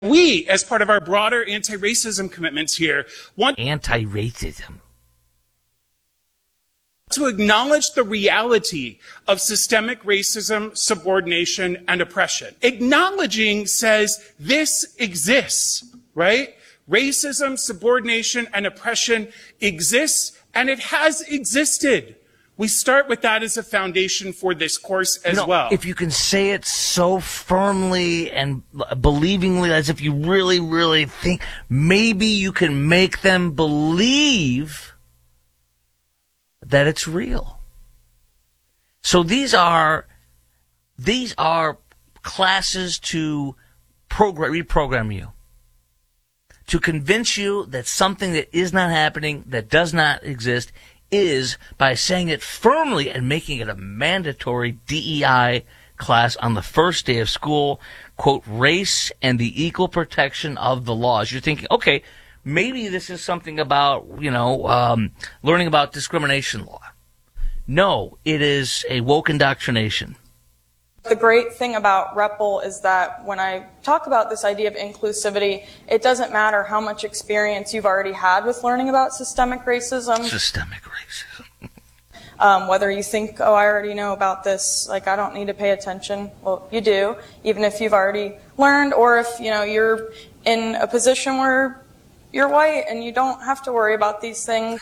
We, as part of our broader anti-racism commitments here, want anti-racism to acknowledge the reality of systemic racism, subordination, and oppression. Acknowledging says this exists, right? Racism, subordination, and oppression exists, and it has existed. We start with that as a foundation for this course as well. If you can say it so firmly and believingly, as if you really, really think, maybe you can make them believe that it's real. So these are classes to reprogram you, to convince you that something that is not happening, that does not exist, is by saying it firmly and making it a mandatory DEI class on the first day of school, quote, race and the equal protection of the laws. You're thinking, okay, maybe this is something about, learning about discrimination law. No, it is a woke indoctrination. The great thing about REPL is that when I talk about this idea of inclusivity, it doesn't matter how much experience you've already had with learning about systemic racism. Systemic racism. Whether you think, oh, I already know about this, like I don't need to pay attention. Well, you do, even if you've already learned, or if you're in a position where you're white and you don't have to worry about these things.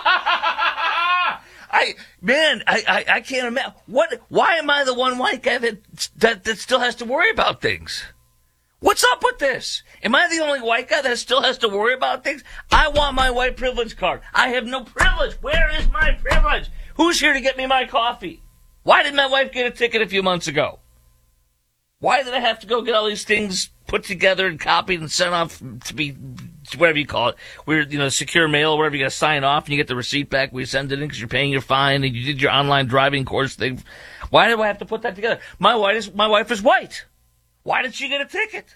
I can't imagine. Why am I the one white guy that still has to worry about things? What's up with this? Am I the only white guy that still has to worry about things? I want my white privilege card. I have no privilege. Where is my privilege? Who's here to get me my coffee? Why did my wife get a ticket a few months ago? Why did I have to go get all these things put together and copied and sent off to be, whatever you call it, secure mail, wherever you got to sign off and you get the receipt back, we send it in because you're paying your fine and you did your online driving course thing. Why do I have to put that together? My wife is white. Why did she get a ticket?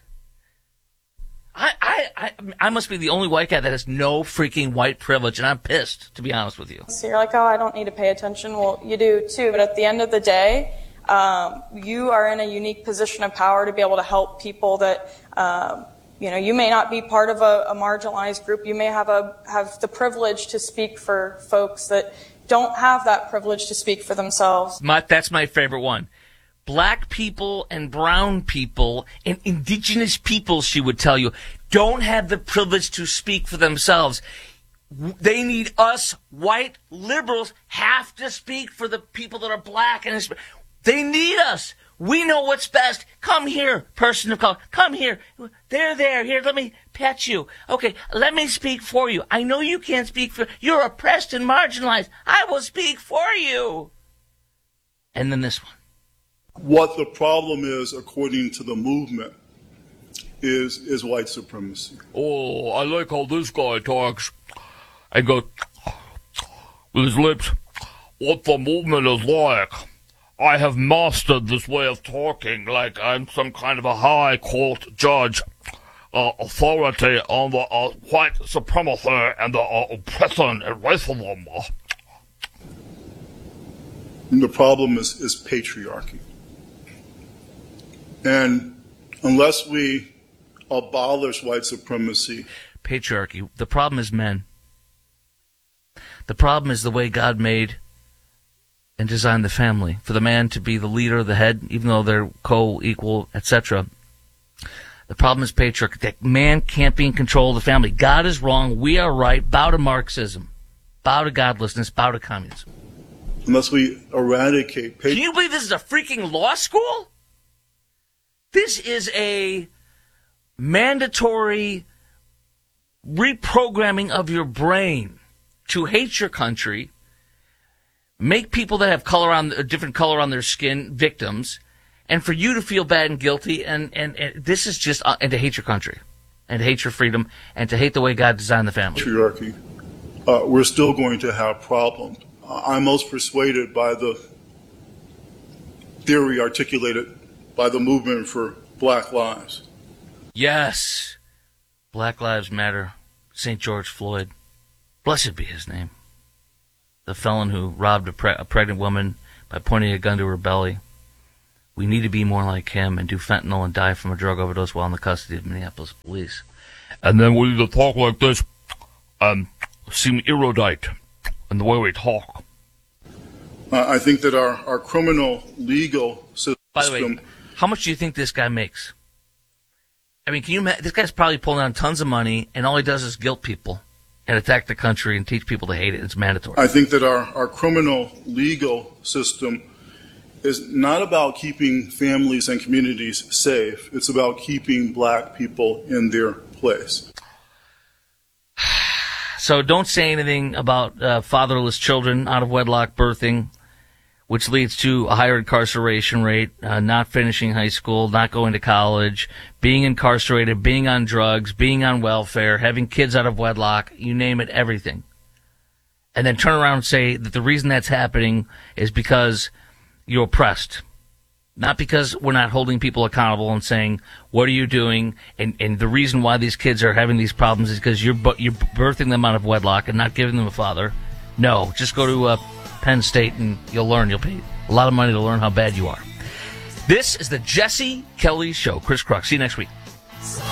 I must be the only white guy that has no freaking white privilege, and I'm pissed, to be honest with you. So you're like, oh, I don't need to pay attention. Well, you do too, but at the end of the day, you are in a unique position of power to be able to help people that, you may not be part of a marginalized group. You may have the privilege to speak for folks that don't have that privilege to speak for themselves. That's my favorite one. Black people and brown people and indigenous people, she would tell you, don't have the privilege to speak for themselves. They need us, white liberals, have to speak for the people that are black and Hispanic. They need us. We know what's best. Come here, person of color. Come here. There. Here, let me pet you. Okay, let me speak for you. I know you can't speak for... You're oppressed and marginalized. I will speak for you. And then this one. What the problem is, according to the movement, is white supremacy. Oh, I like how this guy talks. And goes with his lips. What the movement is like. I have mastered this way of talking like I'm some kind of a high court judge, authority on the white supremacy and the oppression and racism. And the problem is patriarchy. And unless we abolish white supremacy... Patriarchy. The problem is men. The problem is the way God made and designed the family. For the man to be the leader, the head, even though they're co-equal, etc. The problem is patriarchy. That man can't be in control of the family. God is wrong. We are right. Bow to Marxism. Bow to godlessness. Bow to communism. Unless we eradicate... Can you believe this is a freaking law school? This is a mandatory reprogramming of your brain to hate your country, make people that have a different color on their skin victims, and for you to feel bad and guilty, and this is just, and to hate your country, and to hate your freedom, and to hate the way God designed the family. Patriarchy. We're still going to have problems. I'm most persuaded by the theory articulated by the movement for Black Lives. Yes. Black Lives Matter. St. George Floyd. Blessed be his name. The felon who robbed a pregnant woman by pointing a gun to her belly. We need to be more like him and do fentanyl and die from a drug overdose while in the custody of Minneapolis police. And then we need to talk like this, seem erudite in the way we talk. I think that our criminal legal system. By the way, how much do you think this guy makes? I mean, can you imagine? This guy's probably pulling out tons of money, and all he does is guilt people and attack the country and teach people to hate it. It's mandatory. I think that our criminal legal system is not about keeping families and communities safe. It's about keeping black people in their place. So don't say anything about fatherless children out of wedlock birthing, which leads to a higher incarceration rate, not finishing high school, not going to college, being incarcerated, being on drugs, being on welfare, having kids out of wedlock, you name it, everything. And then turn around and say that the reason that's happening is because you're oppressed. Not because we're not holding people accountable and saying, what are you doing? And the reason why these kids are having these problems is because you're birthing them out of wedlock and not giving them a father. No, just go to Penn State and you'll learn. You'll pay a lot of money to learn how bad you are. This is the Jesse Kelly Show. Chris Crux. See you next week.